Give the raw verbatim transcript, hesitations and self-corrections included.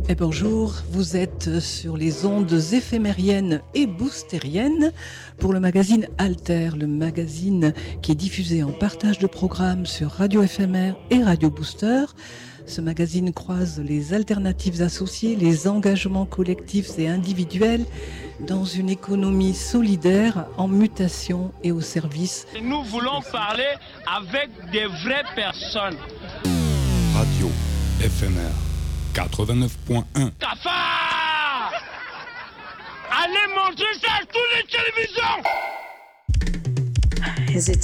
Et bonjour, vous êtes sur les ondes éphémériennes et boostériennes pour le magazine Alter, le magazine qui est diffusé en partage de programmes sur Radio F M R et Radio Booster. Ce magazine croise les alternatives associées, les engagements collectifs et individuels dans une économie solidaire en mutation et au service. Nous voulons parler avec des vraies personnes. Radio F M R quatre-vingt-neuf point un. Cafard! Allez montrer ça à toutes les télévisions!